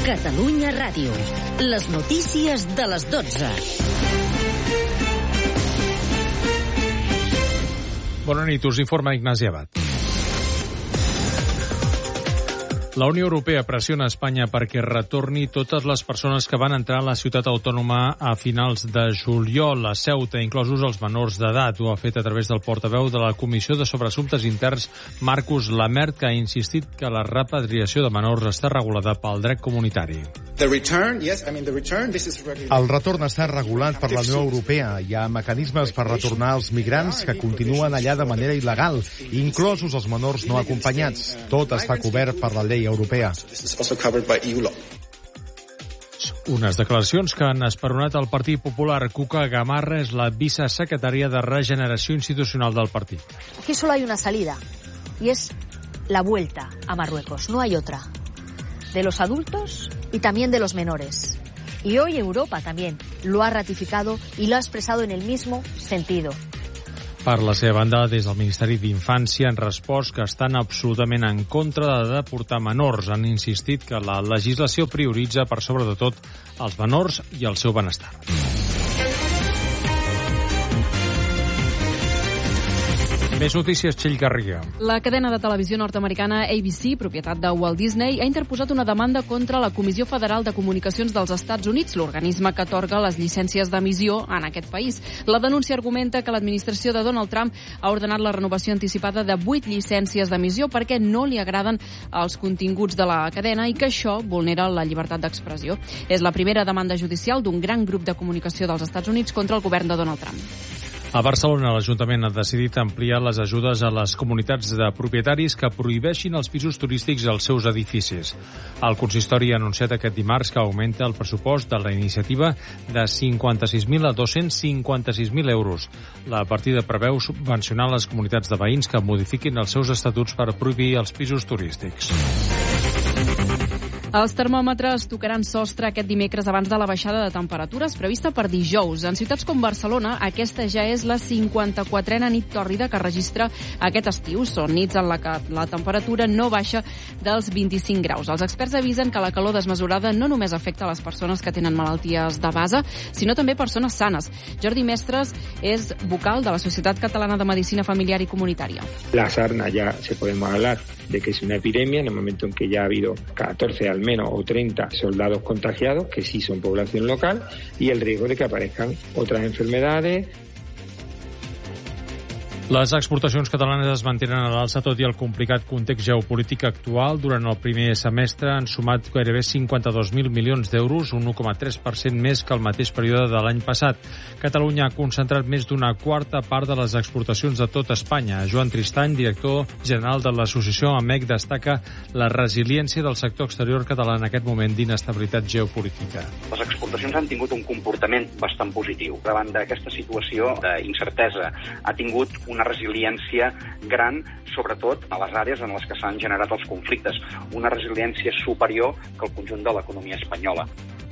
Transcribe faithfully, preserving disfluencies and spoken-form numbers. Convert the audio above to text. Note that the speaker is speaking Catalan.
Catalunya Ràdio. Les notícies de les dotze. Bona nit, us informa Ignasi Abad. La Unió Europea pressiona Espanya perquè retorni totes les persones que van entrar a la ciutat autònoma a finals de juliol a Ceuta, inclosos els menors d'edat. Ho ha fet a través del portaveu de la Comissió de Sobreassumptes Interns, Marcus Lamert, que ha insistit que la repatriació de menors està regulada pel dret comunitari. El retorn està regulat per la Unió Europea. Hi ha mecanismes per retornar els migrants que continuen allà de manera il·legal, inclosos els menors no acompanyats. Tot està cobert per la llei europea. Unes declaracions que han esperonat el Partit Popular. Cuca Gamarra és la vicesecretària de Regeneració Institucional del partit. Aquí solo hay una salida, y es la vuelta a Marruecos. No hay otra. De los adultos y también de los menores. Y hoy Europa también lo ha ratificado y lo ha expresado en el mismo sentido. Per la seva banda, des del Ministeri d'Infància han respost que estan absolutament en contra de deportar menors. Han insistit que la legislació prioritza per sobre de tot els menors i el seu benestar. Més notícies, Txell Garriga. La cadena de televisió nord-americana A B C, propietat de Walt Disney, ha interposat una demanda contra la Comissió Federal de Comunicacions dels Estats Units, l'organisme que atorga les llicències d'emissió en aquest país. La denúncia argumenta que l'administració de Donald Trump ha ordenat la renovació anticipada de vuit llicències d'emissió perquè no li agraden els continguts de la cadena i que això vulnera la llibertat d'expressió. És la primera demanda judicial d'un gran grup de comunicació dels Estats Units contra el govern de Donald Trump. A Barcelona, l'Ajuntament ha decidit ampliar les ajudes a les comunitats de propietaris que prohibeixin els pisos turístics als seus edificis. El consistori ha anunciat aquest dimarts que augmenta el pressupost de la iniciativa de cinquanta-sis mil a dos-cents cinquanta-sis mil euros. La partida preveu subvencionar les comunitats de veïns que modifiquin els seus estatuts per prohibir els pisos turístics. Els termòmetres tocaran sostre aquest dimecres abans de la baixada de temperatures prevista per dijous. En ciutats com Barcelona, aquesta ja és la cinquanta-quatrena nit tòrrida que registra aquest estiu. Són nits en la que la temperatura no baixa dels vint-i-cinc graus. Els experts avisen que la calor desmesurada no només afecta les persones que tenen malalties de base, sinó també persones sanes. Jordi Mestres és vocal de la Societat Catalana de Medicina Familiar y Comunitaria. La sarna ya se podemos hablar de que es una epidemia en el momento en que ya ha habido catorce al menos o treinta soldados contagiados, que sí son población local, y el riesgo de que aparezcan otras enfermedades. Les exportacions catalanes es mantenen a l'alça tot i el complicat context geopolític actual. Durant el primer semestre han sumat gairebé cinquanta-dos mil milions d'euros, un u coma tres per cent més que el mateix període de l'any passat. Catalunya ha concentrat més d'una quarta part de les exportacions de tot Espanya. Joan Tristany, director general de l'associació AMEC, destaca la resiliència del sector exterior català en aquest moment d'inestabilitat geopolítica. Les exportacions han tingut un comportament bastant positiu. Davant d'aquesta situació d'incertesa ha tingut un una resiliència gran, sobretot a les àrees en les que s'han generat els conflictes, una resiliència superior que el conjunt de l'economia espanyola.